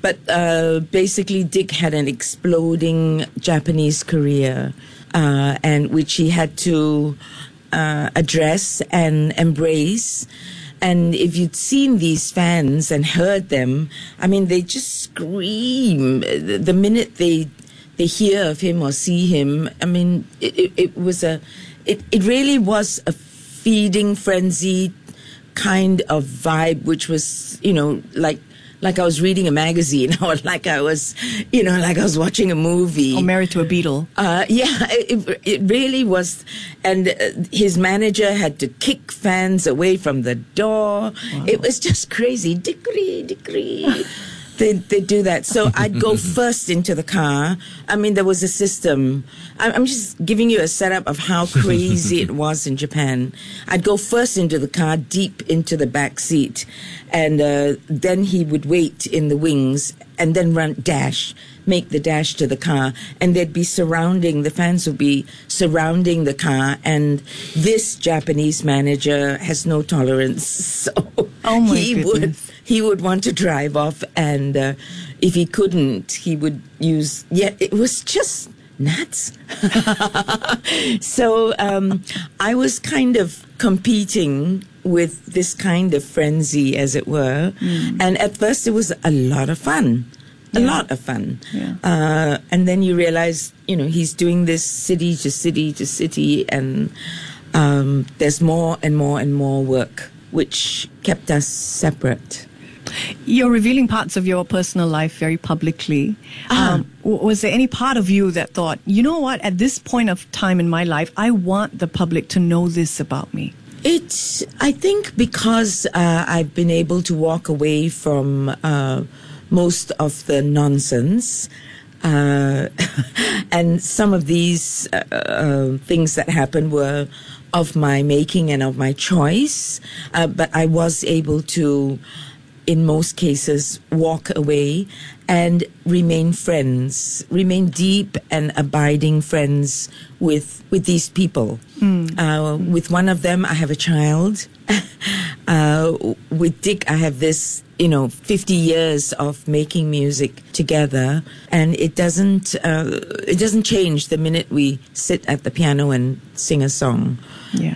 But basically, Dick had an exploding Japanese career, and which he had to address and embrace. And if you'd seen these fans and heard them, I mean, they just scream the minute they hear of him or see him. I mean, it really was a feeding frenzy kind of vibe, which was, like I was reading a magazine, or like I was watching a movie. Or Married to a Beatle. It really was. And his manager had to kick fans away from the door. Wow. It was just crazy. Dickory. They do that. So I'd go first into the car. I mean, there was a system. I'm just giving you a setup of how crazy it was in Japan. I'd go first into the car, deep into the back seat. And then he would wait in the wings and then make the dash to the car. And they'd be the fans would be surrounding the car. And this Japanese manager has no tolerance. So he would want to drive off, and if he couldn't, he would use. Yeah, it was just nuts. So I was kind of competing with this kind of frenzy, as it were. And at first, it was a lot of fun. A lot of fun. Yeah. And then you realize, he's doing this city to city to city, and there's more and more and more work, which kept us separate. You're revealing parts of your personal life very publicly. Was there any part of you that thought, you know what, at this point of time in my life, I want the public to know this about me? I think because I've been able to walk away from most of the nonsense, and some of these things that happened were of my making and of my choice, but I was able to, in most cases, walk away and remain deep and abiding friends with these people. With one of them, I have a child. With Dick, I have this, 50 years of making music together, and it doesn't change the minute we sit at the piano and sing a song. Yeah.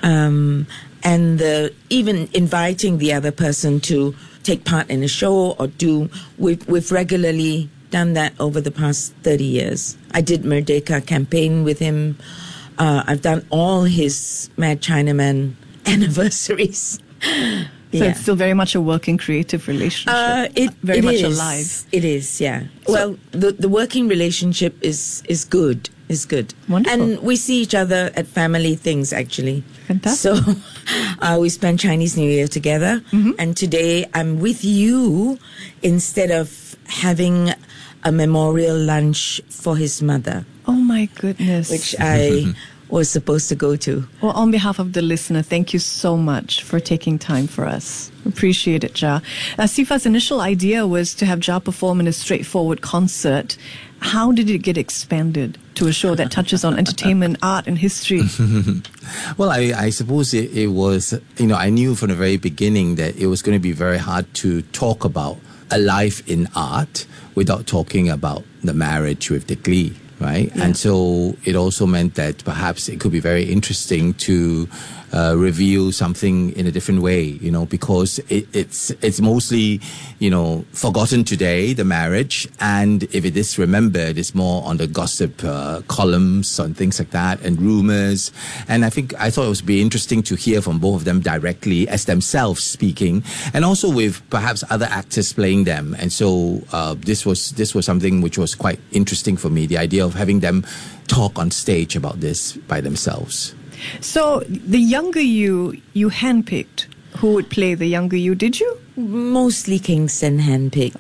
And even inviting the other person to take part in a show or we've regularly done that over the past 30 years. I did Merdeka campaign with him. I've done all his Mad Chinaman anniversaries. So it's still very much a working creative relationship. Very much alive. It is, yeah. So, well, the working relationship is good. Is good. Wonderful. And we see each other at family things, actually. Fantastic. So we spend Chinese New Year together. Mm-hmm. And today I'm with you instead of having a memorial lunch for his mother. Oh, my goodness. Which I was supposed to go to. Well, on behalf of the listener, thank you so much for taking time for us. Appreciate it, Jia. Sifa's initial idea was to have Jia perform in a straightforward concert. How did it get expanded to a show that touches on entertainment, art, and history? Well, I suppose it was, I knew from the very beginning that it was going to be very hard to talk about a life in art without talking about the marriage with Dick Lee, right? Yeah. And so it also meant that perhaps it could be very interesting to reveal something in a different way, because it's mostly, forgotten today, the marriage. And if it is remembered, it's more on the gossip columns and things like that and rumors. And I thought it would be interesting to hear from both of them directly as themselves speaking, and also with perhaps other actors playing them. And so this was something which was quite interesting for me, the idea of having them talk on stage about this by themselves. So the younger you handpicked. Who would play the younger you? Did you? Mostly Kingston handpicked.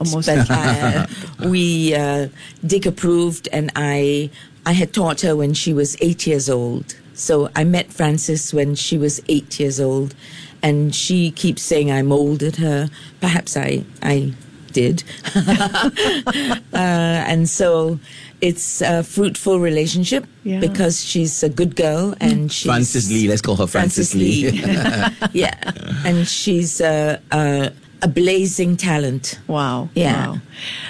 But Dick approved, and I had taught her when she was 8 years old. So I met Frances when she was 8 years old, and she keeps saying I molded her. Perhaps I did. And so it's a fruitful relationship because she's a good girl, and she's Frances Lee. Let's call her Frances Lee. Yeah, and she's a blazing talent. Wow. Yeah. Wow.